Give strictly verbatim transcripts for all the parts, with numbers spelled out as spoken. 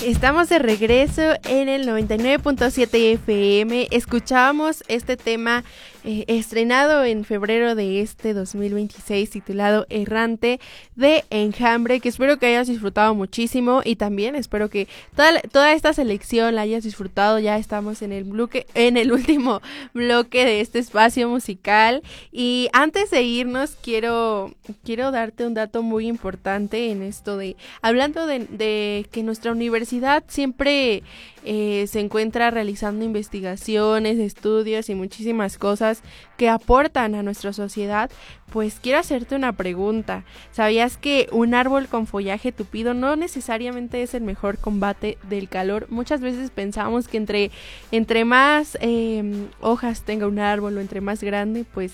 Estamos de regreso en el noventa y nueve punto siete F M. Escuchábamos este tema eh, estrenado en febrero de este dos mil veintiséis, titulado Errante, de Enjambre, que espero que hayas disfrutado muchísimo, y también espero que toda, toda esta selección la hayas disfrutado. Ya estamos en el bloque, en el último bloque de este espacio musical, y antes de irnos quiero, quiero darte un dato muy importante en esto de, hablando de, de que nuestra universidad siempre eh, se encuentra realizando investigaciones, estudios y muchísimas cosas que aportan a nuestra sociedad. Pues quiero hacerte una pregunta. ¿Sabías que un árbol con follaje tupido no necesariamente es el mejor combate del calor? Muchas veces pensamos que entre, entre más eh, hojas tenga un árbol o entre más grande, pues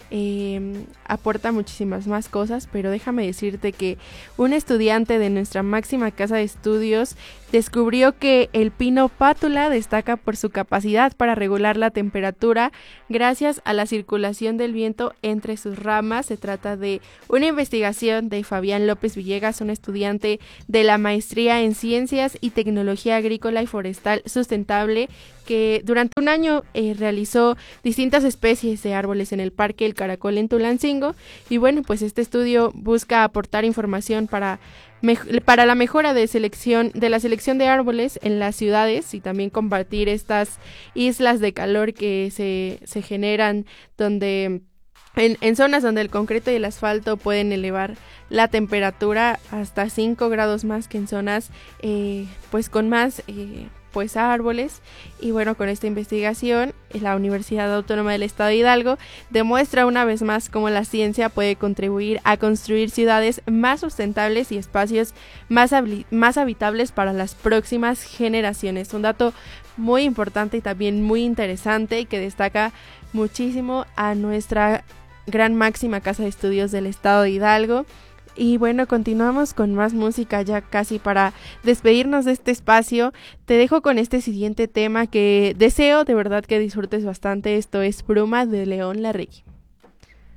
eh, aporta muchísimas más cosas, pero déjame decirte que un estudiante de nuestra máxima casa de estudios descubrió que el pino pátula destaca por su capacidad para regular la temperatura gracias a la circulación del viento entre sus ramas. Se trata de una investigación de Fabián López Villegas, un estudiante de la maestría en Ciencias y Tecnología Agrícola y Forestal Sustentable, que durante un año eh, realizó distintas especies de árboles en el Parque El Caracol en Tulancingo. Y bueno, pues este estudio busca aportar información para para la mejora de selección de la selección de árboles en las ciudades y también combatir estas islas de calor que se, se generan donde en, en zonas donde el concreto y el asfalto pueden elevar la temperatura hasta cinco grados más que en zonas eh, pues con más eh, pues árboles. Y bueno, con esta investigación la Universidad Autónoma del Estado de Hidalgo demuestra una vez más cómo la ciencia puede contribuir a construir ciudades más sustentables y espacios más, habi- más habitables para las próximas generaciones. Un dato muy importante y también muy interesante y que destaca muchísimo a nuestra gran máxima casa de estudios del Estado de Hidalgo. Y bueno, continuamos con más música ya casi para despedirnos de este espacio. Te dejo con este siguiente tema que deseo de verdad que disfrutes bastante. Esto es Bruma de León Larregui.